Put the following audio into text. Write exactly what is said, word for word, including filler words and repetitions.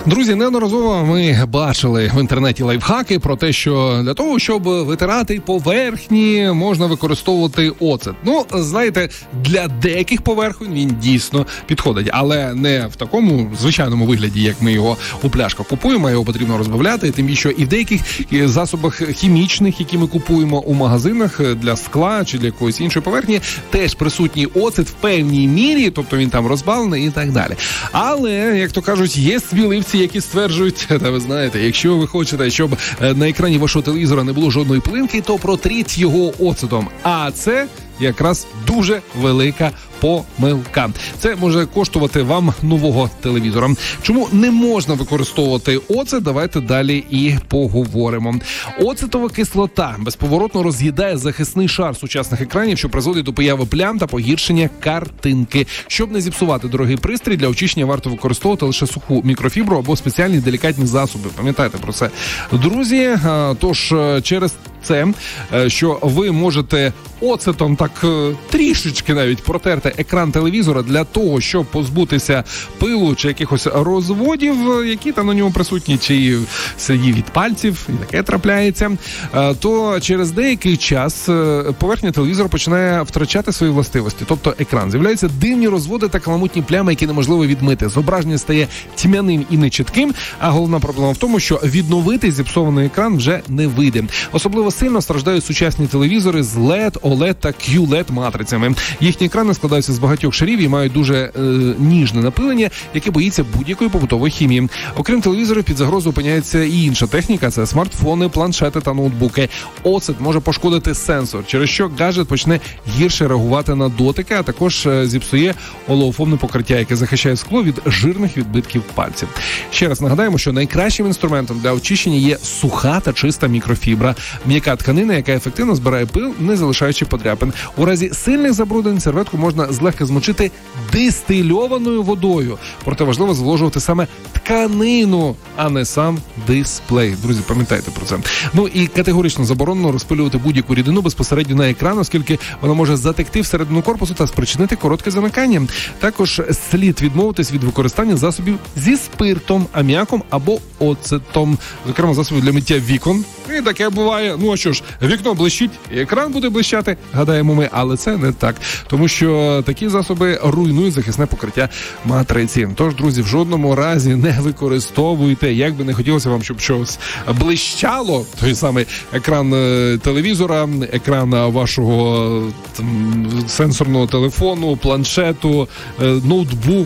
Друзі, неодноразово ми бачили в інтернеті лайфхаки про те, що для того, щоб витирати поверхні, можна використовувати оцет. Ну, знаєте, для деяких поверхонь він дійсно підходить, але не в такому звичайному вигляді, як ми його у пляшках купуємо, його потрібно розбавляти, тим більше і в деяких засобах хімічних, які ми купуємо у магазинах для скла чи для якоїсь іншої поверхні, теж присутній оцет в певній мірі, тобто він там розбавлений і так далі. Але, як то кажуть, є сміливці, які стверджують, та ви знаєте, якщо ви хочете, щоб на екрані вашого телевізора не було жодної плинки, то протріть його оцетом. А це якраз дуже велика помилка. Це може коштувати вам нового телевізора. Чому не можна використовувати оцет? Давайте далі і поговоримо. Оцетова кислота безповоротно роз'їдає захисний шар сучасних екранів, що призводить до появи плям та погіршення картинки. Щоб не зіпсувати дорогий пристрій, для очищення варто використовувати лише суху мікрофібру або спеціальні делікатні засоби. Пам'ятайте про це, друзі. Тож через це, що ви можете оцетом так трішечки навіть протерти екран телевізора для того, щоб позбутися пилу чи якихось розводів, які там на ньому присутні, чи слідів від пальців, і таке трапляється, то через деякий час поверхня телевізора починає втрачати свої властивості, тобто екран. З'являються дивні розводи та каламутні плями, які неможливо відмити. Зображення стає тьмяним і нечітким, а головна проблема в тому, що відновити зіпсований екран вже не вийде. Особливо сильно страждають сучасні телевізори з ел і ді, о ел і ді та кю ел і ді матрицями. Їхні екрани складаються з багатьох шарів і мають дуже е, ніжне напилення, яке боїться будь-якої побутової хімії. Окрім телевізорів, під загрозу опиняється і інша техніка – це смартфони, планшети та ноутбуки. Оцет може пошкодити сенсор, через що гаджет почне гірше реагувати на дотики, а також е, зіпсує олеофобне покриття, яке захищає скло від жирних відбитків пальців. Ще раз нагадаємо, що найкращим інструментом для очищення є суха та чиста мікрофібра, м'яка тканина, яка ефективно збирає пил, не залишаючи подряпин. У разі сильних забруднень серветку можна злегка змочити дистильованою водою. Проте важливо зволожувати саме тканину, а не сам дисплей. Друзі, пам'ятайте про це. Ну і категорично заборонено розпилювати будь-яку рідину безпосередньо на екран, оскільки вона може затекти всередину корпусу та спричинити коротке замикання. Також слід відмовитись від використання засобів зі спиртом, аміаком або оцетом. Зокрема, засобів для миття вікон. І таке буває. Ну а що ж, вікно блищить, і екран буде блищати, гадаємо ми, але це не так. Тому що такі засоби руйнують захисне покриття матриці. Тож, друзі, в жодному разі не використовуйте, як би не хотілося вам, щоб щось блищало, той самий екран телевізора, екран вашого там, сенсорного телефону, планшету, ноутбук,